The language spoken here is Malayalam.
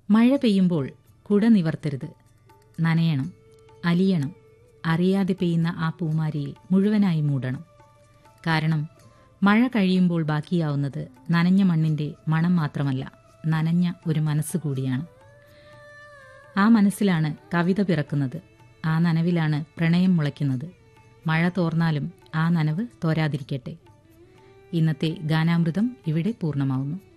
മഴ പെയ്യുമ്പോൾ കുട നിവർത്തരുത്, നനയണം, അലിയണം, അറിയാതെ പെയ്യുന്ന ആ പൂമാരിയിൽ മുഴുവനായി മൂടണം. കാരണം മഴ കഴിയുമ്പോൾ ബാക്കിയാവുന്നത് നനഞ്ഞ മണ്ണിന്റെ മണം മാത്രമല്ല, നനഞ്ഞ ഒരു മനസ്സ് കൂടിയാണ്. ആ മനസ്സിലാണ് കവിത പിറക്കുന്നത്, ആ നനവിലാണ് പ്രണയം മുളയ്ക്കുന്നത്. മഴ തോർന്നാലും ആ നനവ് തോരാതിരിക്കട്ടെ. ഇന്നത്തെ ഗാനാമൃതം ഇവിടെ പൂർണ്ണമാവുന്നു.